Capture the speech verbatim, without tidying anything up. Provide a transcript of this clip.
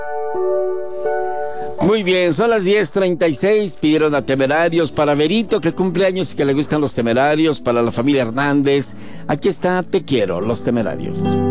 Muy bien, son las diez treinta y seis, pidieron a Temerarios para Verito, que cumple años y que le gustan los Temerarios, para la familia Hernández. Aquí está Te Quiero, los Temerarios.